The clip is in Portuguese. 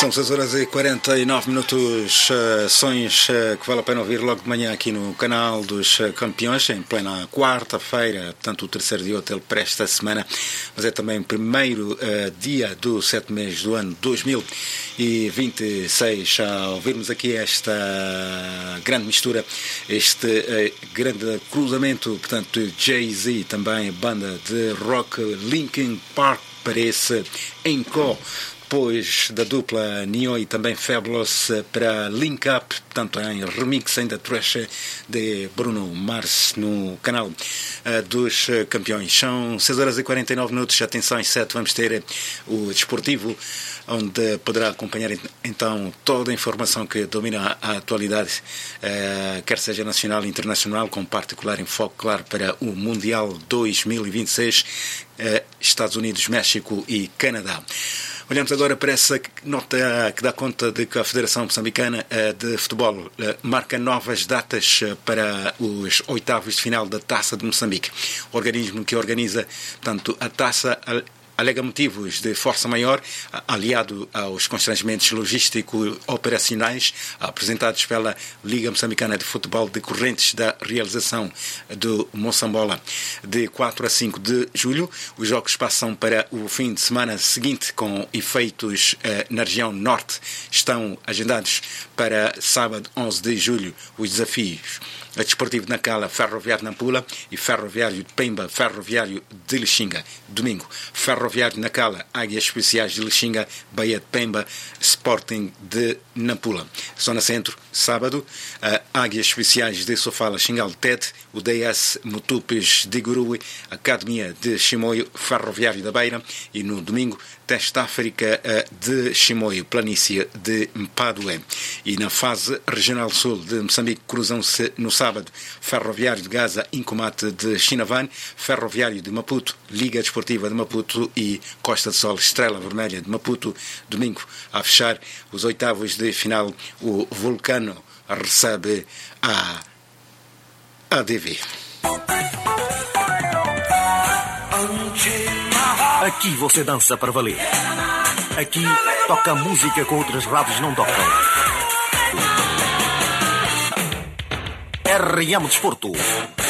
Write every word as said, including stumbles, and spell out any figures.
São seis horas e quarenta e nove minutos, uh, sons uh, que vale a pena ouvir logo de manhã aqui no canal dos uh, campeões, em plena quarta-feira, portanto o terceiro dia útil para esta semana, mas é também o primeiro uh, dia do sétimo mês do ano dois mil e vinte e seis. A ouvirmos aqui esta grande mistura, este uh, grande cruzamento, portanto, de Jay-Z, também a banda de rock Linkin Park, parece encore, depois da dupla Neo e também Fabulous para Link Up, portanto em remix ainda trash de Bruno Mars no canal uh, dos campeões. São seis horas e quarenta e nove minutos, atenção, às sete vamos ter o desportivo, onde poderá acompanhar então toda a informação que domina a atualidade, uh, quer seja nacional e internacional, com particular enfoque, claro, para o Mundial dois mil e vinte e seis, uh, Estados Unidos, México e Canadá. Olhamos agora para essa nota que dá conta de que a Federação Moçambicana de Futebol marca novas datas para os oitavos de final da Taça de Moçambique. O organismo que organiza, portanto, a taça alega motivos de força maior, aliado aos constrangimentos logístico-operacionais apresentados pela Liga Moçambicana de Futebol decorrentes da realização do Moçambola. De quatro a cinco de julho, os jogos passam para o fim de semana seguinte, com efeitos eh, na região norte. Estão agendados para sábado, onze de julho, os desafios a Desportivo de Nacala, Ferroviário de Nampula, e Ferroviário de Pemba, Ferroviário de Lixinga. Domingo, Ferroviário de Nacala, Águias Especiais de Lixinga, Bahia de Pemba, Sporting de Nampula. Zona Centro, sábado, Águias Especiais de Sofala, Xingal de Tete, o D S Mutupes de Gurui, Academia de Chimoio, Ferroviário da Beira, e no domingo, Teste África de Chimoio, Planície de Mpadoé. E na fase regional sul de Moçambique, cruzam-se no sábado Ferroviário de Gaza, Incomate de Chinavan, Ferroviário de Maputo, Liga Desportiva de Maputo e Costa de Sol, Estrela Vermelha de Maputo. Domingo, a fechar os oitavos de final, o Vulcano recebe a A D V. Aqui você dança para valer. Aqui toca música que outras rádios não tocam. R M Desporto,